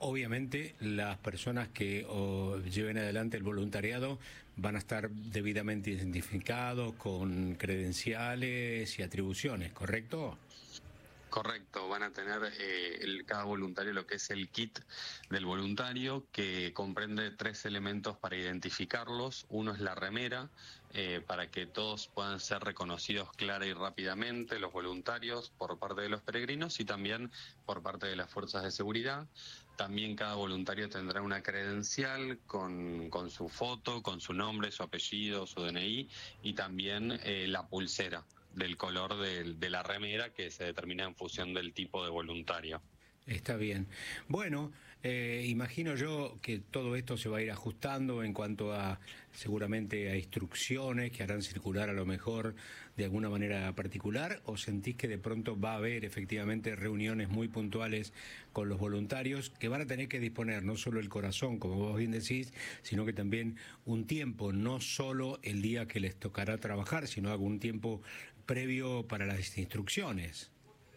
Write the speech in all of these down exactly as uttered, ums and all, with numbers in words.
Obviamente las personas que o, lleven adelante el voluntariado van a estar debidamente identificados con credenciales y atribuciones, ¿correcto? Correcto, van a tener eh, el, cada voluntario lo que es el kit del voluntario, que comprende tres elementos para identificarlos. Uno es la remera, eh, para que todos puedan ser reconocidos clara y rápidamente, los voluntarios, por parte de los peregrinos y también por parte de las fuerzas de seguridad. También cada voluntario tendrá una credencial con, con su foto, con su nombre, su apellido, su D N I y también eh, la pulsera del color de, de la remera, que se determina en función del tipo de voluntario. Está bien. Bueno, eh, imagino yo que todo esto se va a ir ajustando en cuanto a, seguramente, a instrucciones que harán circular a lo mejor de alguna manera particular, o sentís que de pronto va a haber efectivamente reuniones muy puntuales con los voluntarios que van a tener que disponer no solo el corazón, como vos bien decís, sino que también un tiempo, no solo el día que les tocará trabajar, sino algún tiempo previo para las instrucciones.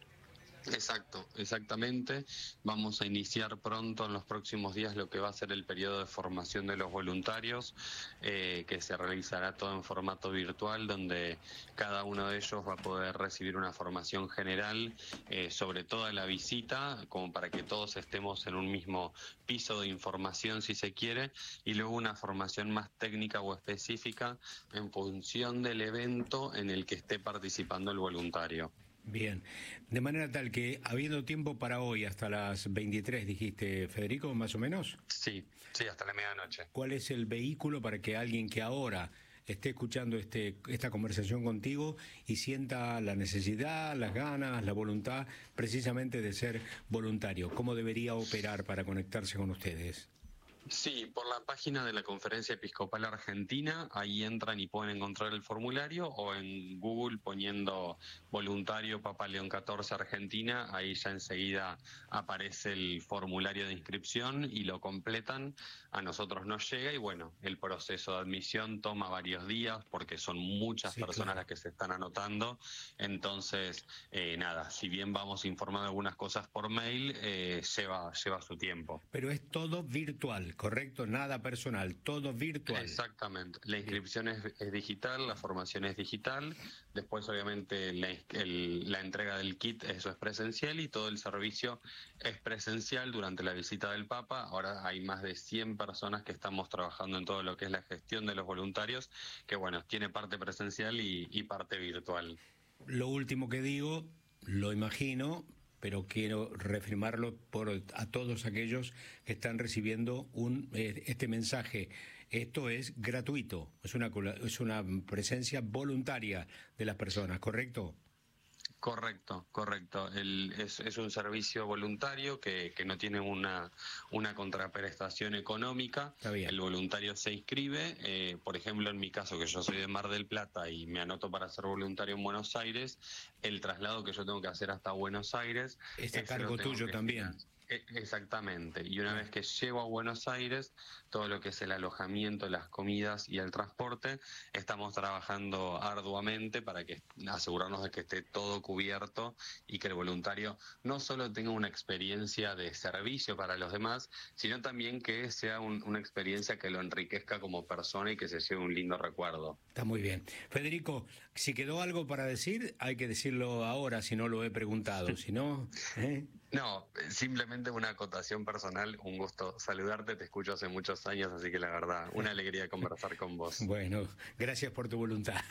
Exacto, exactamente. Vamos a iniciar pronto, en los próximos días, lo que va a ser el periodo de formación de los voluntarios, eh, que se realizará todo en formato virtual, donde cada uno de ellos va a poder recibir una formación general eh, sobre toda la visita, como para que todos estemos en un mismo piso de información, si se quiere, y luego una formación más técnica o específica en función del evento en el que esté participando el voluntario. Bien, de manera tal que, habiendo tiempo para hoy hasta las veintitrés, dijiste, Federico, más o menos. Sí, sí, hasta la medianoche. ¿Cuál es el vehículo para que alguien que ahora esté escuchando este, esta conversación contigo y sienta la necesidad, las ganas, la voluntad precisamente de ser voluntario, cómo debería operar para conectarse con ustedes? Sí, por la página de la Conferencia Episcopal Argentina, ahí entran y pueden encontrar el formulario, o en Google poniendo voluntario Papa León catorce Argentina, ahí ya enseguida aparece el formulario de inscripción y lo completan. A nosotros nos llega y bueno, el proceso de admisión toma varios días porque son muchas sí, personas claro. las que se están anotando. Entonces, eh, nada, si bien vamos informando algunas cosas por mail, eh, lleva, lleva su tiempo. Pero es todo virtual. ¿Correcto? Nada personal, todo virtual. Exactamente. La inscripción es, es digital, la formación es digital, después obviamente la, el, la entrega del kit, eso es presencial, y todo el servicio es presencial durante la visita del Papa. Ahora hay más de cien personas que estamos trabajando en todo lo que es la gestión de los voluntarios, que bueno, tiene parte presencial y, y parte virtual. Lo último que digo, lo imagino, pero quiero reafirmarlo por a todos aquellos que están recibiendo un eh, este mensaje. Esto es gratuito, es una es una presencia voluntaria de las personas, ¿correcto? Correcto, correcto. El, es, es un servicio voluntario que, que no tiene una, una contraprestación económica. Está bien. El voluntario se inscribe, eh, por ejemplo, en mi caso, que yo soy de Mar del Plata y me anoto para ser voluntario en Buenos Aires, el traslado que yo tengo que hacer hasta Buenos Aires es a cargo tuyo también. Exactamente, y una vez que llego a Buenos Aires, todo lo que es el alojamiento, las comidas y el transporte, estamos trabajando arduamente para que asegurarnos de que esté todo cubierto y que el voluntario no solo tenga una experiencia de servicio para los demás, sino también que sea un, una experiencia que lo enriquezca como persona y que se lleve un lindo recuerdo. Está muy bien. Federico, si quedó algo para decir, hay que decirlo ahora, si no lo he preguntado, si no... ¿eh? No, simplemente una acotación personal, un gusto saludarte, te escucho hace muchos años, así que la verdad, una alegría conversar con vos. Bueno, gracias por tu voluntad.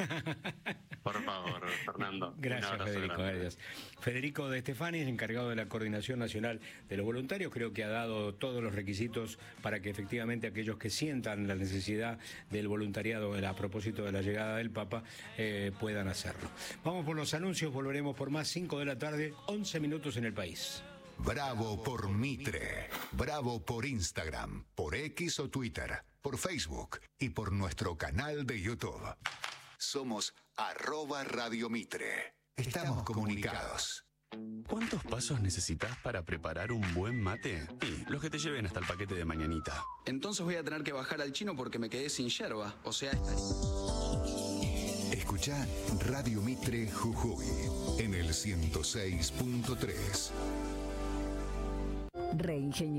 Por favor, Fernando. Gracias, Federico. Adiós. Federico de Stefani es encargado de la Coordinación Nacional de los Voluntarios, creo que ha dado todos los requisitos para que efectivamente aquellos que sientan la necesidad del voluntariado a propósito de la llegada del Papa eh, puedan hacerlo. Vamos por los anuncios, volveremos por más. Cinco de la tarde, once minutos en el país. Bravo por Mitre, bravo por Instagram, por X o Twitter, por Facebook y por nuestro canal de YouTube. Somos arroba Radio Mitre. Estamos comunicados. ¿Cuántos pasos necesitas para preparar un buen mate? Y los que te lleven hasta el paquete de mañanita. Entonces voy a tener que bajar al chino porque me quedé sin yerba. O sea... Escuchá Radio Mitre Jujuy en el ciento seis punto tres. Reingeniería